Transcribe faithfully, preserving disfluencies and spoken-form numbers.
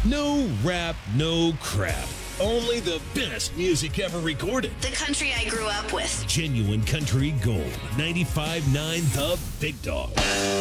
No rap, no crap. Only the best music ever recorded. The country I grew up with. Genuine Country Gold. ninety-five point nine The Big Dog.